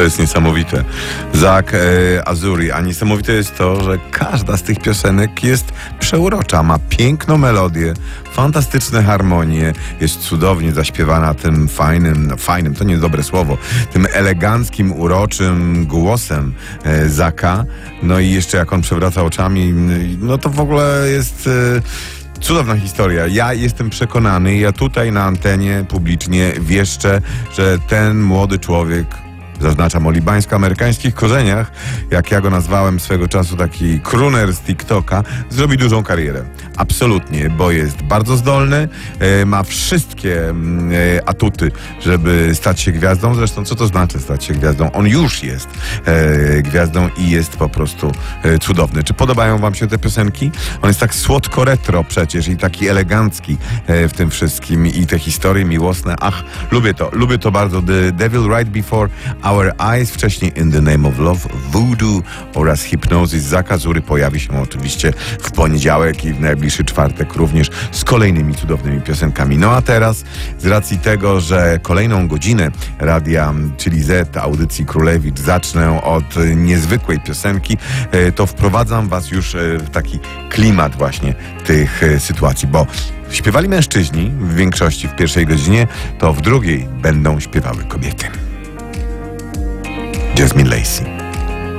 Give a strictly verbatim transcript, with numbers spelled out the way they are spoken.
jest niesamowite. Zak e, Azuri, a niesamowite jest to, że każda z tych piosenek jest przeurocza, ma piękną melodię, fantastyczne harmonie, jest cudownie zaśpiewana tym fajnym, no fajnym, to nie dobre słowo, tym eleganckim, uroczym głosem e, Zaka. No i jeszcze jak on przewraca oczami, no to w ogóle jest... E, Cudowna historia. Ja jestem przekonany, ja tutaj na antenie publicznie wieszczę, że ten młody człowiek, zaznaczam o libańsko-amerykańskich korzeniach, jak ja go nazwałem swego czasu, taki crooner z TikToka, zrobi dużą karierę. Absolutnie, bo jest bardzo zdolny, e, ma wszystkie e, atuty, żeby stać się gwiazdą. Zresztą co to znaczy stać się gwiazdą? On już jest e, gwiazdą i jest po prostu e, cudowny. Czy podobają wam się te piosenki? On jest tak słodko retro przecież i taki elegancki e, w tym wszystkim i te historie miłosne. Ach, lubię to, lubię to bardzo. The Devil Right Before Our Eyes, wcześniej In the Name of Love, Voodoo oraz Hypnosis Zaka Azury pojawi się oczywiście w poniedziałek i w najbliższy czwartek również z kolejnymi cudownymi piosenkami. No a teraz z racji tego, że kolejną godzinę radia, czyli Z, audycji Królewicz, zacznę od niezwykłej piosenki, to wprowadzam was już w taki klimat właśnie tych sytuacji, bo śpiewali mężczyźni w większości w pierwszej godzinie, to w drugiej będą śpiewały kobiety. Jasmine Lacey.